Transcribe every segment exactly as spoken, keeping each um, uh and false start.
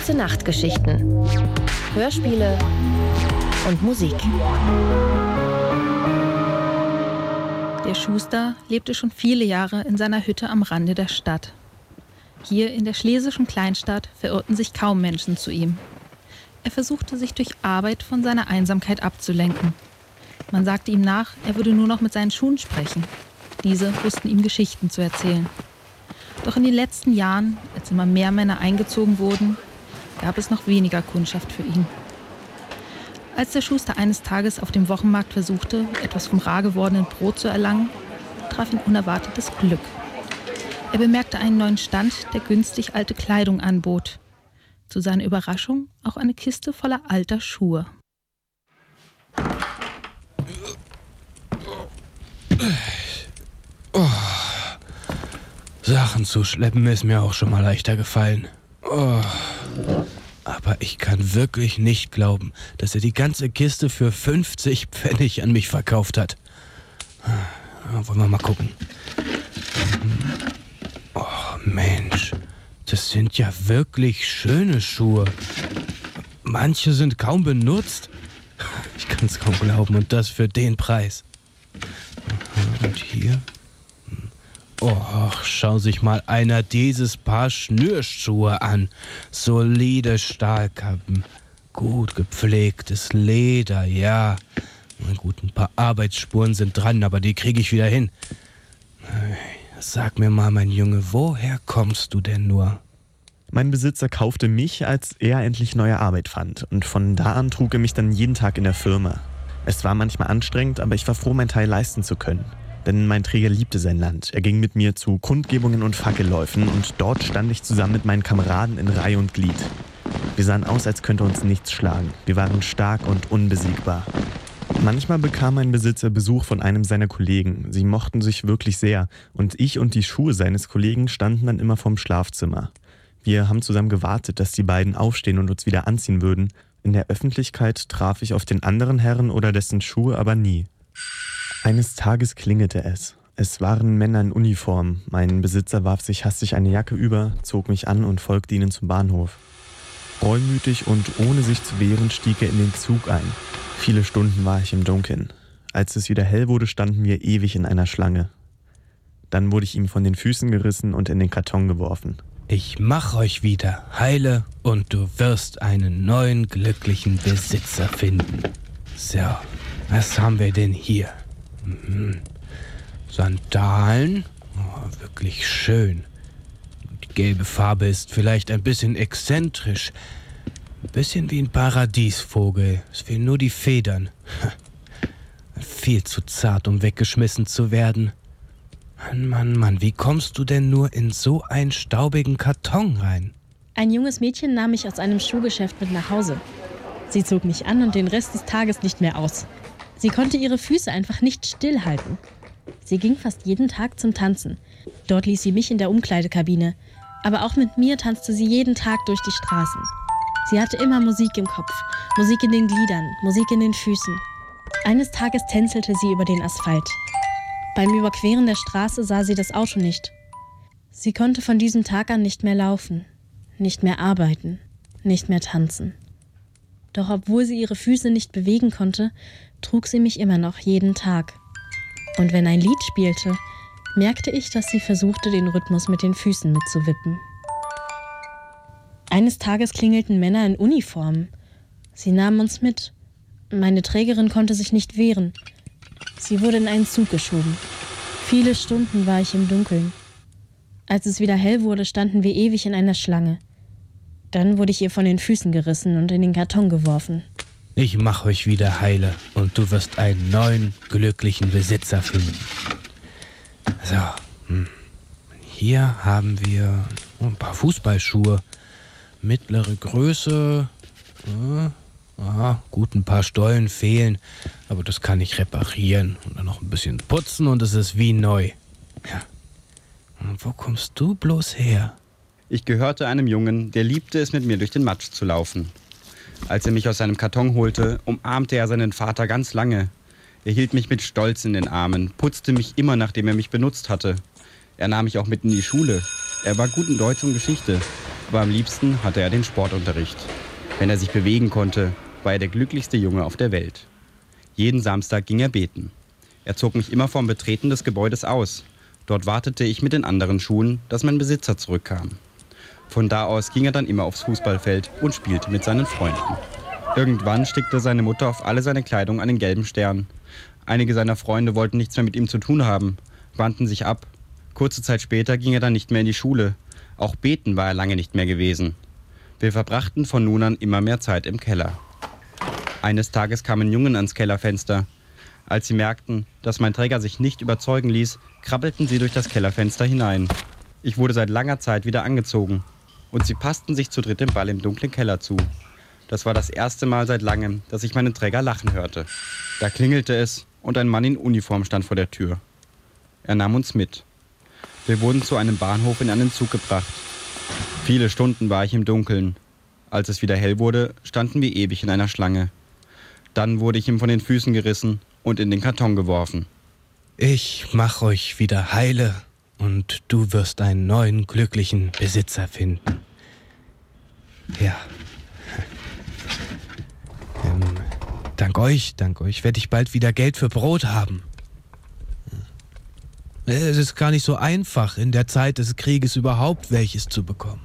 Gute Nachtgeschichten, Hörspiele und Musik. Der Schuster lebte schon viele Jahre in seiner Hütte am Rande der Stadt. Hier in der schlesischen Kleinstadt verirrten sich kaum Menschen zu ihm. Er versuchte, sich durch Arbeit von seiner Einsamkeit abzulenken. Man sagte ihm nach, er würde nur noch mit seinen Schuhen sprechen. Diese wussten ihm Geschichten zu erzählen. Doch in den letzten Jahren, als immer mehr Männer eingezogen wurden, gab es noch weniger Kundschaft für ihn. Als der Schuster eines Tages auf dem Wochenmarkt versuchte, etwas vom rar gewordenen Brot zu erlangen, traf ihn unerwartetes Glück. Er bemerkte einen neuen Stand, der günstig alte Kleidung anbot. Zu seiner Überraschung auch eine Kiste voller alter Schuhe. Oh. Sachen zu schleppen ist mir auch schon mal leichter gefallen. Oh. Aber ich kann wirklich nicht glauben, dass er die ganze Kiste für fünfzig Pfennig an mich verkauft hat. Wollen wir mal gucken. Oh Mensch, das sind ja wirklich schöne Schuhe. Manche sind kaum benutzt. Ich kann es kaum glauben, und das für den Preis. Und hier? Oh, schau sich mal einer dieses Paar Schnürschuhe an. Solide Stahlkappen, gut gepflegtes Leder, ja. Na gut, ein paar Arbeitsspuren sind dran, aber die kriege ich wieder hin. Sag mir mal, mein Junge, woher kommst du denn nur? Mein Besitzer kaufte mich, als er endlich neue Arbeit fand. Und von da an trug er mich dann jeden Tag in der Firma. Es war manchmal anstrengend, aber ich war froh, meinen Teil leisten zu können. Denn mein Träger liebte sein Land. Er ging mit mir zu Kundgebungen und Fackelläufen und dort stand ich zusammen mit meinen Kameraden in Reihe und Glied. Wir sahen aus, als könnte uns nichts schlagen. Wir waren stark und unbesiegbar. Manchmal bekam mein Besitzer Besuch von einem seiner Kollegen. Sie mochten sich wirklich sehr und ich und die Schuhe seines Kollegen standen dann immer vorm Schlafzimmer. Wir haben zusammen gewartet, dass die beiden aufstehen und uns wieder anziehen würden. In der Öffentlichkeit traf ich auf den anderen Herrn oder dessen Schuhe aber nie. Eines Tages klingelte es. Es waren Männer in Uniform. Mein Besitzer warf sich hastig eine Jacke über, zog mich an und folgte ihnen zum Bahnhof. Reumütig und ohne sich zu wehren stieg er in den Zug ein. Viele Stunden war ich im Dunkeln. Als es wieder hell wurde, standen wir ewig in einer Schlange. Dann wurde ich ihm von den Füßen gerissen und in den Karton geworfen. Ich mach euch wieder heile und du wirst einen neuen glücklichen Besitzer finden. So, was haben wir denn hier? Mhm. Sandalen? Oh, wirklich schön. Die gelbe Farbe ist vielleicht ein bisschen exzentrisch. Ein bisschen wie ein Paradiesvogel. Es fehlen nur die Federn. Viel zu zart, um weggeschmissen zu werden. Mann, Mann, Mann, wie kommst du denn nur in so einen staubigen Karton rein? Ein junges Mädchen nahm mich aus einem Schuhgeschäft mit nach Hause. Sie zog mich an und den Rest des Tages nicht mehr aus. Sie konnte ihre Füße einfach nicht stillhalten. Sie ging fast jeden Tag zum Tanzen. Dort ließ sie mich in der Umkleidekabine. Aber auch mit mir tanzte sie jeden Tag durch die Straßen. Sie hatte immer Musik im Kopf, Musik in den Gliedern, Musik in den Füßen. Eines Tages tänzelte sie über den Asphalt. Beim Überqueren der Straße sah sie das Auto nicht. Sie konnte von diesem Tag an nicht mehr laufen, nicht mehr arbeiten, nicht mehr tanzen. Doch obwohl sie ihre Füße nicht bewegen konnte, trug sie mich immer noch jeden Tag. Und wenn ein Lied spielte, merkte ich, dass sie versuchte, den Rhythmus mit den Füßen mitzuwippen. Eines Tages klingelten Männer in Uniform. Sie nahmen uns mit. Meine Trägerin konnte sich nicht wehren. Sie wurde in einen Zug geschoben. Viele Stunden war ich im Dunkeln. Als es wieder hell wurde, standen wir ewig in einer Schlange. Dann wurde ich ihr von den Füßen gerissen und in den Karton geworfen. Ich mach euch wieder heile und du wirst einen neuen, glücklichen Besitzer finden. So, hm. Hier haben wir ein paar Fußballschuhe. Mittlere Größe. Ja, aha, gut, ein paar Stollen fehlen, aber das kann ich reparieren und dann noch ein bisschen putzen und es ist wie neu. Ja. Und wo kommst du bloß her? Ich gehörte einem Jungen, der liebte es, mit mir durch den Matsch zu laufen. Als er mich aus seinem Karton holte, umarmte er seinen Vater ganz lange. Er hielt mich mit Stolz in den Armen, putzte mich immer, nachdem er mich benutzt hatte. Er nahm mich auch mit in die Schule. Er war gut in Deutsch und Geschichte. Aber am liebsten hatte er den Sportunterricht. Wenn er sich bewegen konnte, war er der glücklichste Junge auf der Welt. Jeden Samstag ging er beten. Er zog mich immer vorm Betreten des Gebäudes aus. Dort wartete ich mit den anderen Schuhen, dass mein Besitzer zurückkam. Von da aus ging er dann immer aufs Fußballfeld und spielte mit seinen Freunden. Irgendwann stickte seine Mutter auf alle seine Kleidung einen gelben Stern. Einige seiner Freunde wollten nichts mehr mit ihm zu tun haben, wandten sich ab. Kurze Zeit später ging er dann nicht mehr in die Schule. Auch beten war er lange nicht mehr gewesen. Wir verbrachten von nun an immer mehr Zeit im Keller. Eines Tages kamen Jungen ans Kellerfenster. Als sie merkten, dass mein Träger sich nicht überzeugen ließ, krabbelten sie durch das Kellerfenster hinein. Ich wurde seit langer Zeit wieder angezogen. Und sie passten sich zu dritt den Ball im dunklen Keller zu. Das war das erste Mal seit langem, dass ich meinen Träger lachen hörte. Da klingelte es und ein Mann in Uniform stand vor der Tür. Er nahm uns mit. Wir wurden zu einem Bahnhof in einen Zug gebracht. Viele Stunden war ich im Dunkeln. Als es wieder hell wurde, standen wir ewig in einer Schlange. Dann wurde ich ihm von den Füßen gerissen und in den Karton geworfen. Ich mach euch wieder heile und du wirst einen neuen, glücklichen Besitzer finden. Ja. Ähm, dank euch, dank euch werde ich bald wieder Geld für Brot haben. Es ist gar nicht so einfach, in der Zeit des Krieges überhaupt welches zu bekommen.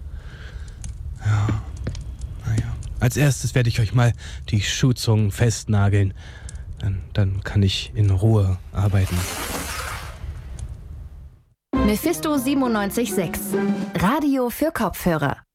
Ja, naja. Als erstes werde ich euch mal die Schuhzungen festnageln. Dann, dann kann ich in Ruhe arbeiten. Mephisto siebenundneunzig Komma sechs. Radio für Kopfhörer.